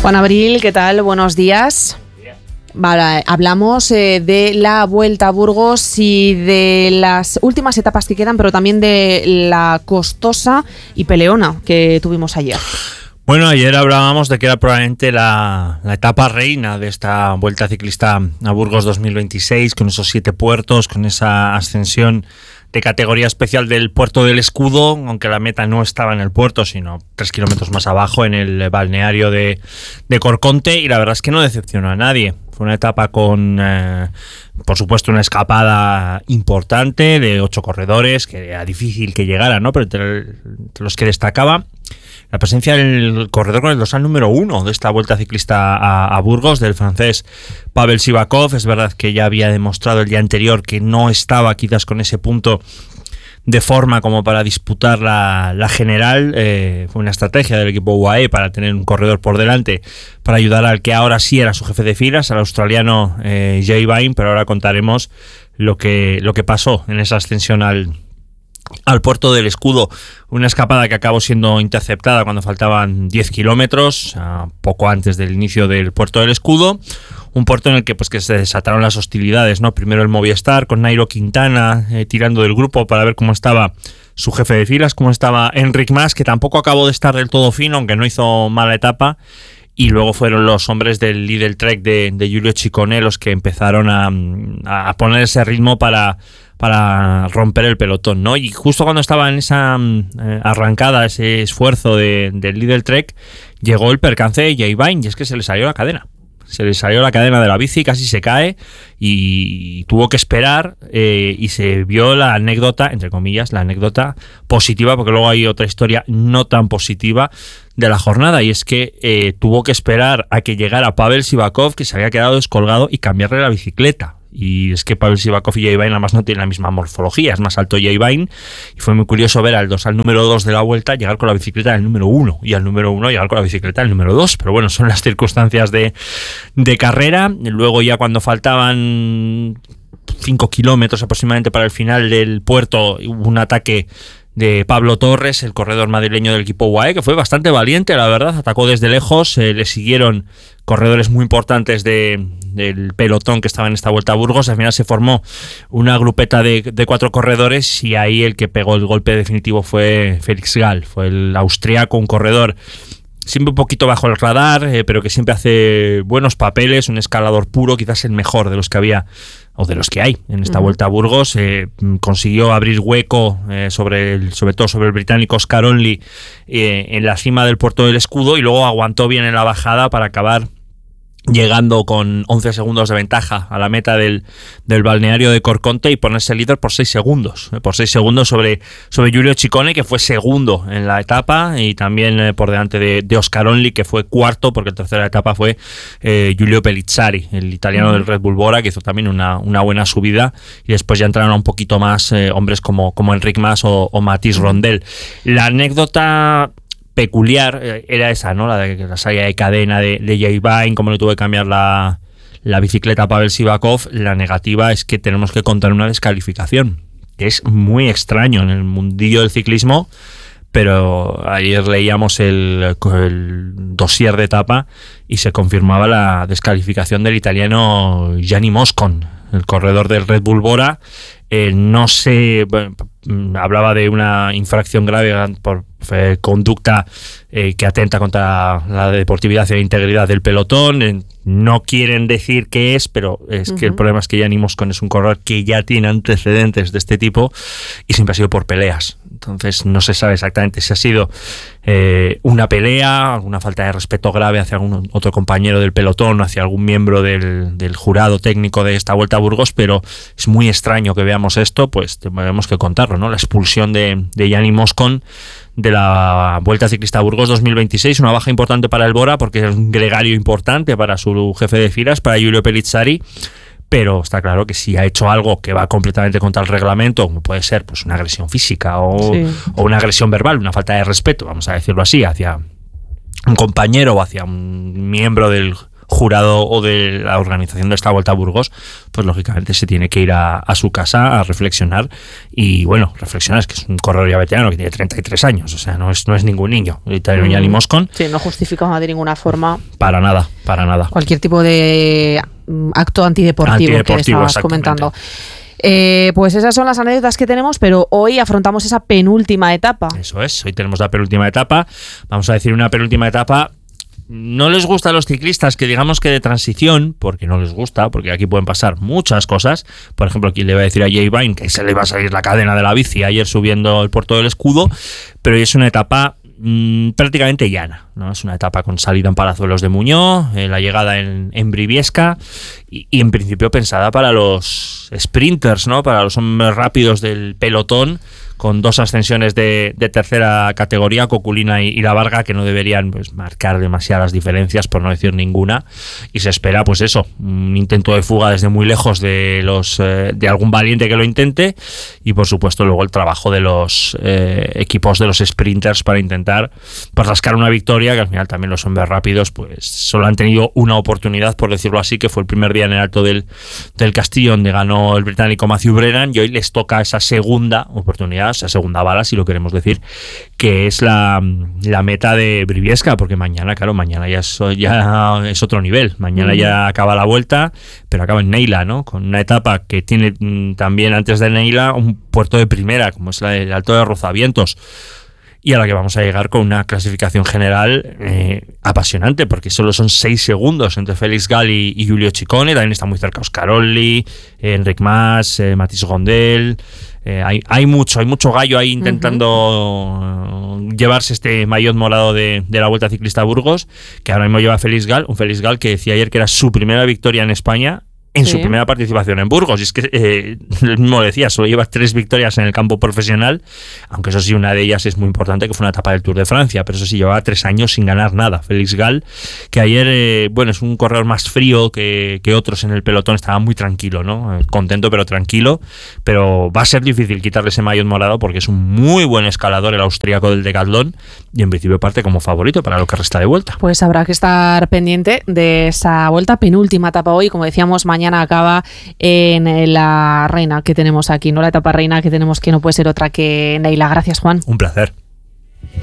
Juan Abril, ¿qué tal? Buenos días. Vale, hablamos de la Vuelta a Burgos y de las últimas etapas que quedan, pero también de la costosa y peleona que tuvimos ayer. Bueno, ayer hablábamos de que era probablemente la etapa reina de esta Vuelta Ciclista a Burgos 2026, con esos 7 puertos, con esa ascensión de categoría especial del Puerto del Escudo, aunque la meta no estaba en el puerto, sino 3 kilómetros más abajo, en el balneario de Corconte, y la verdad es que no decepcionó a nadie. Fue una etapa con, por supuesto, una escapada importante de 8 corredores, que era difícil que llegaran, ¿no? Pero entre los que destacaba la presencia del corredor con el dorsal número 1 de esta Vuelta Ciclista a Burgos, del francés Pavel Sivakov. Es verdad que ya había demostrado el día anterior que no estaba quizás con ese punto de forma como para disputar la general. Fue una estrategia del equipo UAE para tener un corredor por delante, para ayudar al que ahora sí era su jefe de filas, al australiano Jay Vine, pero ahora contaremos lo que pasó en esa ascensión al Puerto del Escudo. Una escapada que acabó siendo interceptada cuando faltaban 10 kilómetros, poco antes del inicio del Puerto del Escudo. Un puerto en el que que se desataron las hostilidades, ¿no? Primero el Movistar, con Nairo Quintana tirando del grupo para ver cómo estaba su jefe de filas, cómo estaba Enric Mas, que tampoco acabó de estar del todo fino, aunque no hizo mala etapa. Y luego fueron los hombres del Lidl Trek de Giulio Ciccone los que empezaron a poner ese ritmo para romper el pelotón, ¿no? Y justo cuando estaba en esa arrancada, ese esfuerzo del Lidl Trek, llegó el percance de Jay Vine, y es que se le salió la cadena. Se le salió la cadena de la bici, casi se cae y tuvo que esperar, y se vio la anécdota, entre comillas, la anécdota positiva, porque luego hay otra historia no tan positiva de la jornada, y es que tuvo que esperar a que llegara Pavel Sivakov, que se había quedado descolgado, y cambiarle la bicicleta. Y es que Pavel Sivakov y Jay Vine además no tienen la misma morfología, es más alto Jay Vine, y fue muy curioso ver al dorsal número 2 de la Vuelta llegar con la bicicleta del número 1 y al número 1 llegar con la bicicleta del número 2, pero bueno, son las circunstancias de carrera. Luego ya cuando faltaban 5 kilómetros aproximadamente para el final del puerto, hubo un ataque de Pablo Torres, el corredor madrileño del equipo UAE, que fue bastante valiente, la verdad, atacó desde lejos, le siguieron corredores muy importantes del pelotón que estaba en esta Vuelta a Burgos. Al final se formó una grupeta de 4 corredores, y ahí el que pegó el golpe definitivo fue Felix Gall, fue el austriaco, un corredor siempre un poquito bajo el radar, pero que siempre hace buenos papeles, un escalador puro, quizás el mejor de los que había o de los que hay en esta Vuelta a Burgos. Consiguió abrir hueco sobre todo sobre el británico Oscar Onley en la cima del Puerto del Escudo, y luego aguantó bien en la bajada para acabar llegando con 11 segundos de ventaja a la meta del balneario de Corconte y ponerse líder por 6 segundos. Por 6 segundos sobre Giulio Ciccone, que fue segundo en la etapa, y también por delante de Oscar Onley, que fue cuarto, porque en tercera etapa fue Giulio Pellizzari, el italiano del Red Bull Bora, que hizo también una buena subida, y después ya entraron un poquito más hombres como Enric Mas o Mathieu Rondel. La anécdota peculiar era esa, ¿no? La de la salida de cadena de Jay Vine, como le tuvo que cambiar la bicicleta a Pavel Sivakov. La negativa es que tenemos que contar una descalificación, que es muy extraño en el mundillo del ciclismo, pero ayer leíamos el dossier de etapa y se confirmaba la descalificación del italiano Gianni Moscon, el corredor del Red Bull Bora. No sé, hablaba de una infracción grave por conducta que atenta contra la deportividad y la integridad del pelotón. No quieren decir qué es, pero es que el problema es que Gianni Moscon es un corredor que ya tiene antecedentes de este tipo y siempre ha sido por peleas. Entonces no se sabe exactamente si ha sido una pelea, alguna falta de respeto grave hacia algún otro compañero del pelotón, hacia algún miembro del jurado técnico de esta Vuelta a Burgos, pero es muy extraño que veamos esto, pues tenemos que contarlo, ¿no? La expulsión de Gianni Moscon de la Vuelta Ciclista a Burgos 2026, una baja importante para el Bora, porque es un gregario importante para su jefe de filas, para Giulio Pellizzari. Pero está claro que si ha hecho algo que va completamente contra el reglamento, como puede ser pues una agresión física o una agresión verbal, una falta de respeto, vamos a decirlo así, hacia un compañero o hacia un miembro del jurado o de la organización de esta Vuelta a Burgos, pues lógicamente se tiene que ir a su casa a reflexionar. Y bueno, reflexionar, es que es un corredor ya veterano que tiene 33 años, o sea, no es ningún niño, ni Moscon. Sí, no justifica de ninguna forma. Para nada. Cualquier tipo de acto antideportivo que estabas comentando. Pues esas son las anécdotas que tenemos, pero hoy afrontamos esa penúltima etapa. Eso es, hoy tenemos la penúltima etapa. Vamos a decir una penúltima etapa. No les gusta a los ciclistas que digamos que de transición, porque no les gusta, porque aquí pueden pasar muchas cosas. Por ejemplo, aquí le iba a decir a Jay Vine que se le iba a salir la cadena de la bici ayer subiendo el Puerto del Escudo, pero hoy es una etapa prácticamente llana, ¿no? Es una etapa con salida en Palazuelos de Muñoz, la llegada en Briviesca y en principio pensada para los sprinters, ¿no? Para los hombres rápidos del pelotón, con dos ascensiones de tercera categoría, Coculina y La Varga, que no deberían pues marcar demasiadas diferencias, por no decir ninguna, y se espera pues eso, un intento de fuga desde muy lejos de algún valiente que lo intente, y por supuesto luego el trabajo de los equipos de los sprinters para intentar pues rascar una victoria, que al final también los hombres rápidos pues solo han tenido una oportunidad, por decirlo así, que fue el primer día en el Alto del Castillo, donde ganó el británico Matthew Brennan, y hoy les toca esa segunda oportunidad, esa segunda bala, si lo queremos decir, que es la meta de Briviesca, porque mañana ya es otro nivel. Mañana ya acaba la Vuelta, pero acaba en Neila, ¿no? Con una etapa que tiene también antes de Neila un puerto de primera, como es el Alto de Rozavientos, y a la que vamos a llegar con una clasificación general apasionante, porque solo son 6 segundos entre Félix Gall y Giulio Ciccone. También está muy cerca Oscaroli, Enric Mas, Mathieu Gondel. Hay mucho gallo ahí intentando llevarse este maillot morado de la Vuelta Ciclista a Burgos, que ahora mismo lleva Félix Gall, un Félix Gall que decía ayer que era su primera victoria en España en su primera participación en Burgos. Y es que él mismo decía, solo lleva 3 victorias en el campo profesional, aunque eso sí, una de ellas es muy importante, que fue una etapa del Tour de Francia, pero eso sí, llevaba 3 años sin ganar nada. Félix Gall, que ayer, es un corredor más frío que otros en el pelotón, estaba muy tranquilo, ¿no? Contento pero tranquilo, pero va a ser difícil quitarle ese maillot morado porque es un muy buen escalador el austríaco del Decathlon, y en principio parte como favorito para lo que resta de Vuelta. Pues habrá que estar pendiente de esa Vuelta, penúltima etapa hoy, como decíamos, mañana acaba en la reina que tenemos aquí, ¿no? La etapa reina que tenemos, que no puede ser otra que Neila. Gracias, Juan. Un placer.